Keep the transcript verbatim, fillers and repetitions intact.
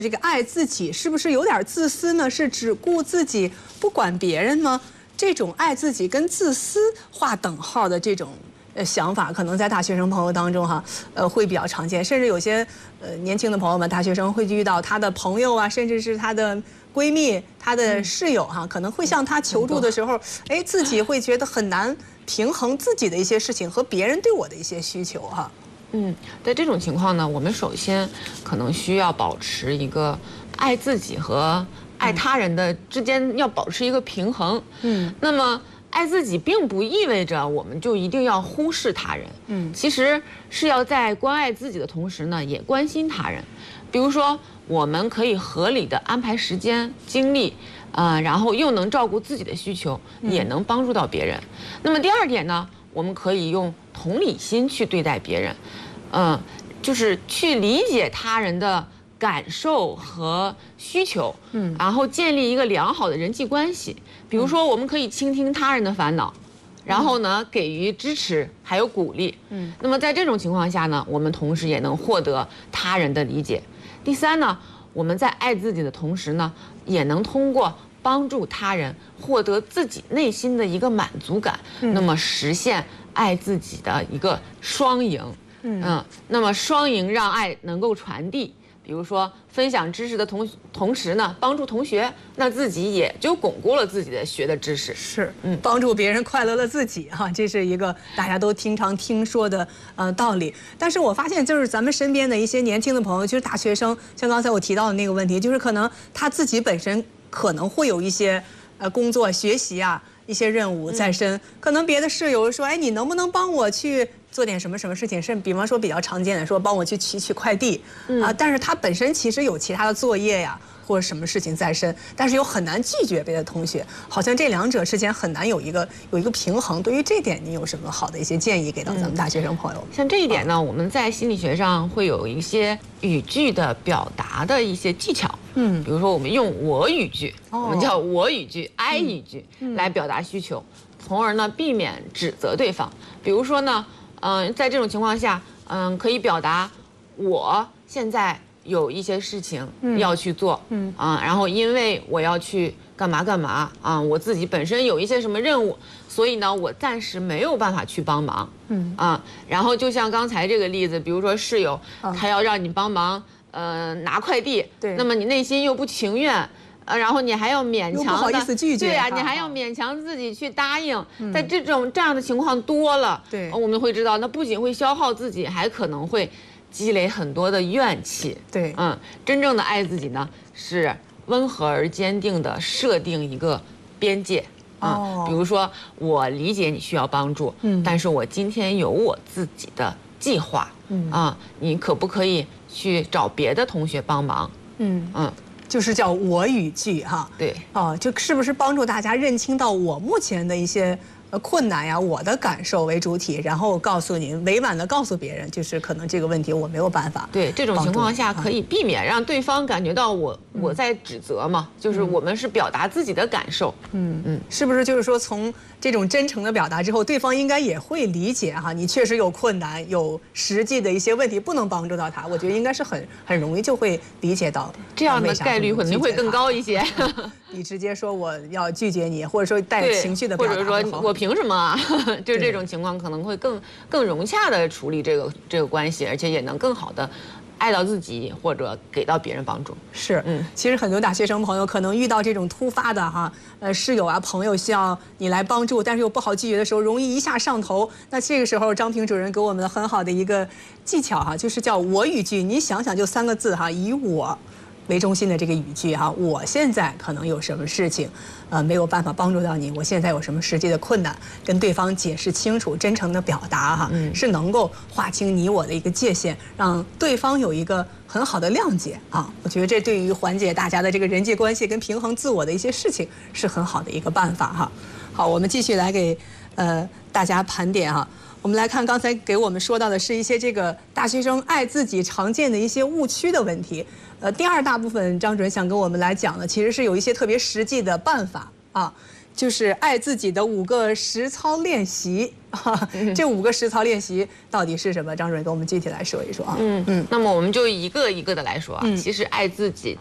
这个爱自己是不是有点自私呢？是只顾自己不管别人吗？这种爱自己跟自私划等号的这种呃想法，可能在大学生朋友当中哈，呃会比较常见，甚至有些呃年轻的朋友们，大学生会遇到他的朋友啊，甚至是他的闺蜜、他的室友哈，可能会向他求助的时候，哎，自己会觉得很难平衡自己的一些事情和别人对我的一些需求哈。 嗯，在这种情况呢，我们首先可能需要保持一个爱自己和爱他人的之间要保持一个平衡。嗯，那么爱自己并不意味着我们就一定要忽视他人。嗯，其实是要在关爱自己的同时呢，也关心他人。比如说，我们可以合理的安排时间、精力，呃，然后又能照顾自己的需求，也能帮助到别人。那么第二点呢，我们可以用同理心去对待别人，嗯、呃，就是去理解他人的感受和需求，嗯，然后建立一个良好的人际关系。比如说，我们可以倾听他人的烦恼，然后呢，给予支持还有鼓励，嗯，那么在这种情况下呢，我们同时也能获得他人的理解。第三呢，我们在爱自己的同时呢，也能通过帮助他人获得自己内心的一个满足感，嗯、那么实现爱自己的一个双赢。嗯, 嗯，那么双赢让爱能够传递，比如说分享知识的同同时呢，帮助同学，那自己也就巩固了自己的学的知识。 是，嗯，帮助别人快乐了自己哈，这是一个大家都经常听说的呃道理。但是我发现，就是咱们身边的一些年轻的朋友，就是大学生，像刚才我提到的那个问题，就是可能他自己本身可能会有一些呃工作、学习啊一些任务在身，嗯、可能别的室友说，哎，你能不能帮我去做点什么什么事情？甚至比方说比较常见的，说帮我去取取快递，嗯、啊，但是他本身其实有其他的作业呀，或者什么事情在身，但是又很难拒绝别的同学，好像这两者之间很难有一个有一个平衡。对于这点，你有什么好的一些建议给到咱们大学生朋友？ 像这一点呢，我们在心理学上会有一些语句的表达的一些技巧。嗯，比如说我们用我语句，哦、我们叫我语句、I 语句来表达需求，从而呢避免指责对方。比如说呢。嗯、呃，在这种情况下，嗯、呃，可以表达我现在有一些事情要去做，嗯啊、呃，然后因为我要去干嘛干嘛啊、呃，我自己本身有一些什么任务，所以呢，我暂时没有办法去帮忙，嗯啊、呃，然后就像刚才这个例子，比如说室友他要让你帮忙，呃，拿快递，对，那么你内心又不情愿。呃，然后你还要勉强的， 不好意思拒绝， 对呀、啊，你还要勉强自己去答应，嗯、在这种这样的情况多了，对，我们会知道，那不仅会消耗自己，还可能会积累很多的怨气。 对， 嗯，真正的爱自己呢，是温和而坚定的设定一个边界。啊、嗯，哦、比如说，我理解你需要帮助，嗯，但是我今天有我自己的计划，嗯啊，你可不可以去找别的同学帮忙？嗯嗯。 就是叫我语句哈， 对， 哦，就是不是帮助大家认清到我目前的一些呃困难呀，我的感受为主体，然后告诉您，委婉的告诉别人，就是可能这个问题我没有办法。 对，这种情况下可以避免让对方感觉到我、嗯、我在指责嘛，就是我们是表达自己的感受。 嗯嗯，是不是就是说从这种真诚的表达之后，对方应该也会理解哈，你确实有困难，有实际的一些问题不能帮助到他，我觉得应该是很很容易就会理解到， 这样的概率肯定会更高一些。 你直接说我要拒绝你，或者说带情绪的表达， 或者说我凭什么啊？就是这种情况可能会更更融洽的处理这个这个关系，而且也能更好的爱到自己或者给到别人帮助。 是，嗯，其实很多大学生朋友可能遇到这种突发的哈，呃，室友啊朋友需要你来帮助，但是又不好拒绝的时候，容易一下上头。那这个时候，张平主任给我们很好的一个技巧哈，就是叫我语句。你想想，就三个字哈，以我为中心的这个语句哈，我现在可能有什么事情，呃，没有办法帮助到你，我现在有什么实际的困难，跟对方解释清楚，真诚的表达哈，嗯、是能够划清你我的一个界限，让对方有一个很好的谅解啊。我觉得这对于缓解大家的这个人际关系跟平衡自我的一些事情是很好的一个办法哈。好，我们继续来给呃大家盘点哈。我们来看刚才给我们说到的是一些这个大学生爱自己常见的一些误区的问题。呃，第二大部分张主任想跟我们来讲的，其实是有一些特别实际的办法啊。 就是爱自己的五个实操练习。这五个实操练习到底是什么？张主任给我们具体来说一说啊。 嗯嗯。那么我们就一个一个的来说啊。嗯、其实爱自己